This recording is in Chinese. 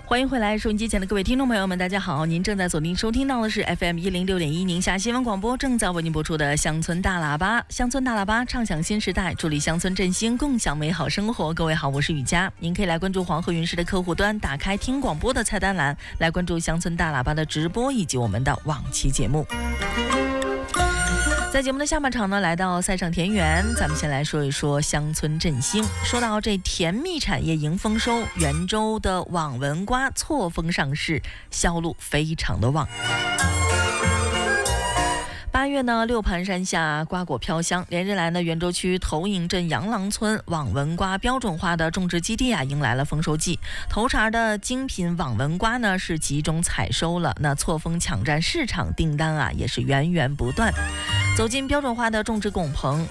欢迎回来，收音机前的各位听众朋友们，大家好！您正在锁定收听到的是 FM 106.1宁夏新闻广播正在为您播出的乡村大喇叭。乡村大喇叭畅享新时代，助力乡村振兴，共享美好生活。各位好，我是雨佳。您可以来关注黄河云视的客户端，打开听广播的菜单栏，来关注乡村大喇叭的直播以及我们的往期节目。在节目的下半场呢，来到赛上田园，咱们先来说一说乡村振兴。说到这甜蜜产业迎丰收，袁州的网纹瓜错峰上市，销路非常的旺。8月呢，六盘山下瓜果飘香。连日来呢，袁州区头营镇杨郎村网纹瓜标准化的种植基地迎来了丰收季。头茬的精品网纹瓜呢是集中采收了，那错峰抢占市场订单也是源源不断。走进标准化的种植拱棚，